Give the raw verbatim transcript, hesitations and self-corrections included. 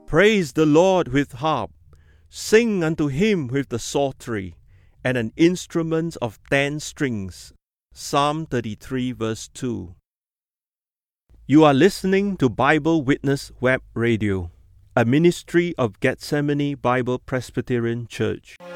Praise the Lord with harp. Sing unto him with the psaltery, and an instrument of ten strings. Psalm thirty-three verse two. You are listening to Bible Witness Web Radio, a ministry of Gethsemane Bible Presbyterian Church.